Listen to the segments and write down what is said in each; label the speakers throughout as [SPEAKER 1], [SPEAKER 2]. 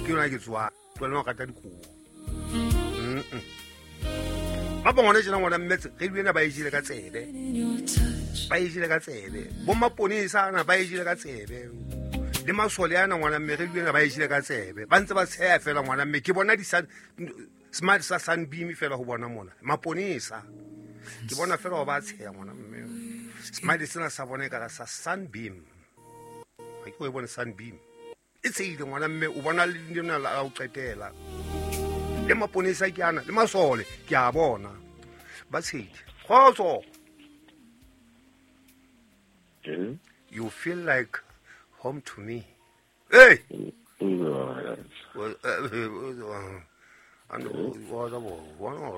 [SPEAKER 1] ke yona ke tswa tlwela go kata dikobo ba bongone jena ngwana mmetse ge diena ba ejile ka tsebe bo maponisa ana ba ejile ka tsebe le masole ana ngwana mme ge diena ba ejile ka tsebe ba ntse ba tsheya fela ngwana mme ke bona smart sa Sunbeam fela go bona mona maponisa ke bona fela go ba tsheya ngwana mme smart sena sa bona ka sa Sunbeam ga ke go bona Sunbeam e tseile ngwana mme o bona le dina la o qetela le maponisa ke ana le masole ke a bona ba tshile khotso you feel like home to me hey and what about one or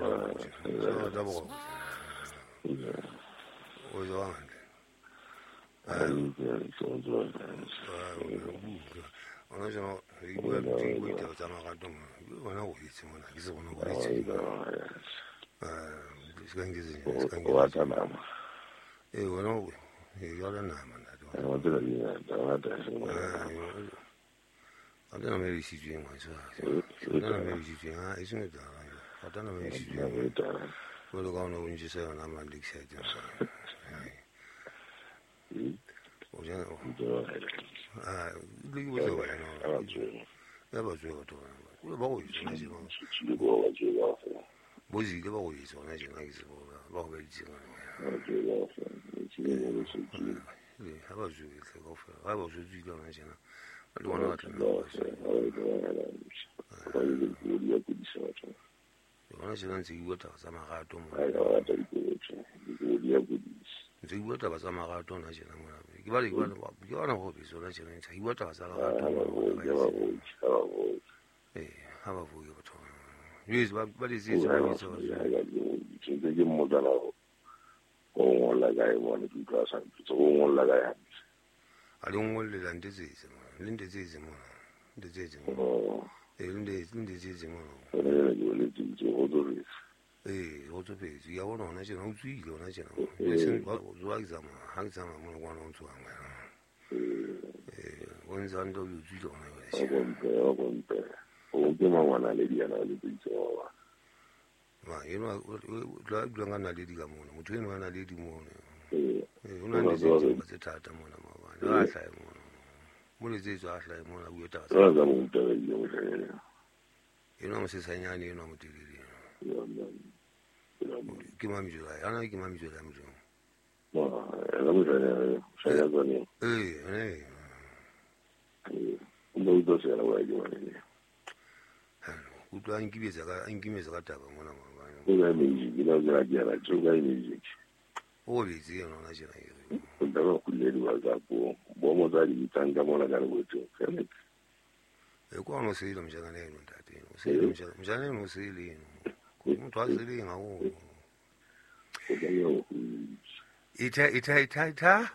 [SPEAKER 1] ita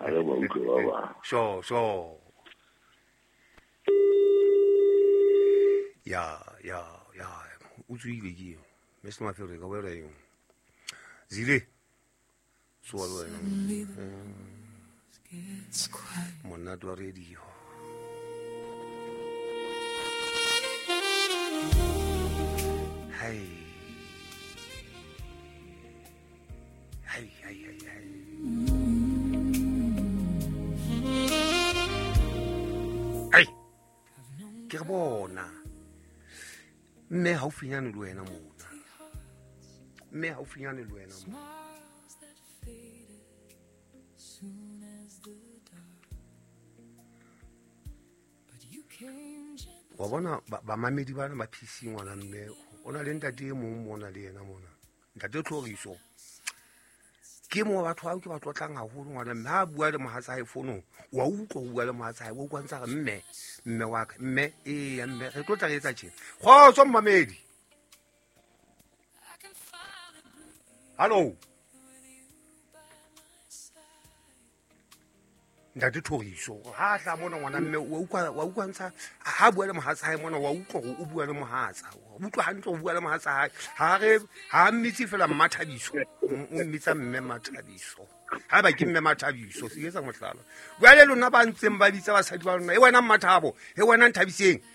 [SPEAKER 1] sure ya utswile ke Mr. Mafere ka wera yo zile swalo ena monna twa radio hey ke bona mme haufinyane le wena mona mme haufinyane le wena mona wa bona ba mamedi bana ba PC ngwana mme ona le ntate e mong mona le yena mona ntate Tlhoriso ke mo batho ba ke ba tlotlang haholo ngwana mme ha bua le mohatsa hae fono wa utlwa bua le mohatsa hae o kwantsa mme wa ka mme mme re tlotla re etsa tjena khotso mmamedi hallo ntate Tlhoriso ha tla mona ngwana mme wa utlwantsha ha bua le mohatsa hae mona wa utlwa go o bua le mohatsa o utlwa hantle o bua le mohatsa hae ha mmitsi fela Mathabiso o mmitsa mme Mathabiso ha ba ke mme Mathabiso se etsa mohlala bua le lona ba ntseng ba bitsa basadi ba lona e wena Mathabo e wena Nthabiseng